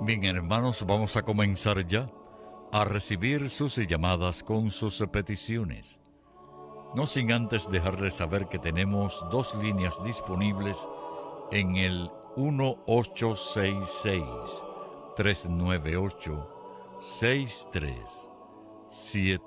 Bien, hermanos, vamos a comenzar ya a recibir sus llamadas con sus peticiones. No sin antes dejarles saber que tenemos dos líneas disponibles en el 1866-398-6377